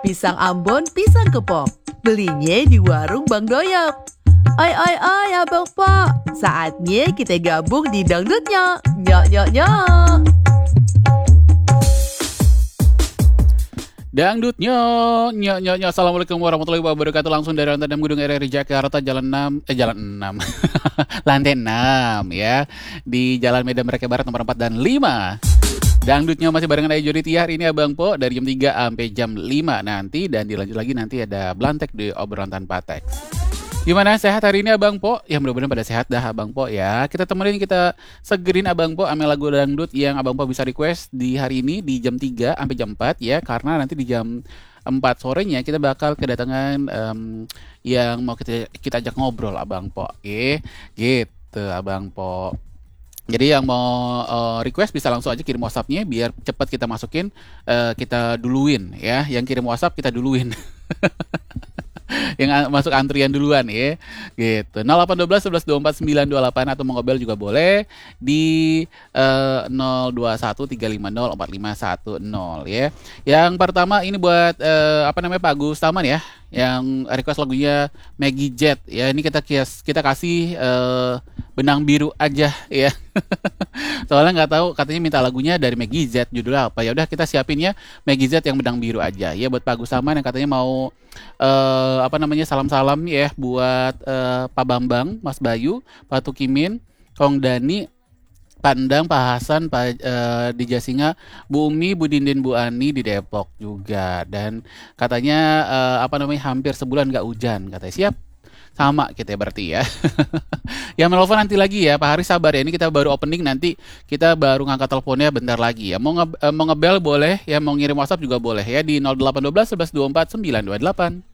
pisang Ambon, pisang kepok. Belinya di warung Bang Doyok. Ai Abang Po, saatnya kita gabung di dangdutnya. Nyok nyok nyok. Dangdutnya, nyok. Assalamualaikum warahmatullahi wabarakatuh. Langsung dari lantai 6 Gedung RRI Jakarta, Jalan 6, lantai 6 ya. Di Jalan Medan Merdeka Barat nomor 4 dan 5. Dangdutnya masih barengan Ayu Jody Tiar. Ini Abang Po dari jam 3 sampai jam 5 nanti. Dan dilanjut lagi nanti ada Blantek di obrolan tanpa teks. Gimana sehat hari ini Abang Po? Ya mudah-mudahan pada sehat dah Abang Po ya. Kita temenin, kita segerin Abang Po ame lagu dangdut yang Abang Po bisa request di hari ini di jam 3 sampai jam 4 ya. Karena nanti di jam 4 sorenya kita bakal kedatangan yang mau kita ajak ngobrol Abang Po. Gitu Abang Po. Jadi yang mau request bisa langsung aja kirim WhatsApp-nya biar cepat kita masukin, kita duluin ya. Yang kirim WhatsApp kita duluin. Yang masuk antrian duluan ya gitu. 0812 11 24 928 atau mau ngobel juga boleh di 021 350 4510 ya. Yang pertama ini buat Pak Agus Taman ya, yang request lagunya Maggie Jet ya. Ini kita kasih benang biru aja ya. Soalnya nggak tahu, katanya minta lagunya dari Maggie Z, judulnya apa. Ya udah kita siapinnya Maggie Z yang benang biru aja ya buat Pak Agus Saman yang katanya mau salam-salam ya buat Pak Bambang, Mas Bayu, Pak Tukimin, Kong Dani, Pandang, Pak Hasan, Pak di Jasinga, Bu Umi, Bu Dindin, Bu Ani di Depok juga. Dan katanya hampir sebulan nggak hujan katanya. Siap. Sama kita berarti ya. Yang menelpon nanti lagi ya Pak Haris, sabar ya, ini kita baru opening, nanti kita baru ngangkat teleponnya bentar lagi ya. Mau ngebel boleh ya, mau ngirim WhatsApp juga boleh ya di 0812 11 24 928.